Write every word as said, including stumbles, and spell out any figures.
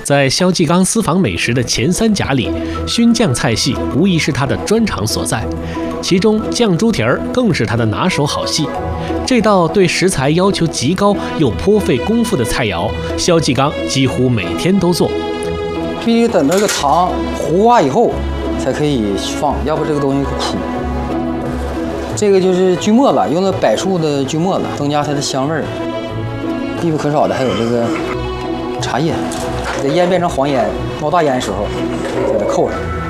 在萧继刚私房美食的前三甲里，熏酱菜系无疑是他的专长所在，其中酱猪蹄儿更是他的拿手好戏。这道对食材要求极高又颇费功夫的菜肴，萧继刚几乎每天都做。 必须等这个糖糊化以后才可以放，要不这个东西苦。这个就是锯末子，用的柏树的锯末子，增加它的香味儿。必不可少的还有这个茶叶，这烟变成黄烟、冒大烟的时候，给它扣上。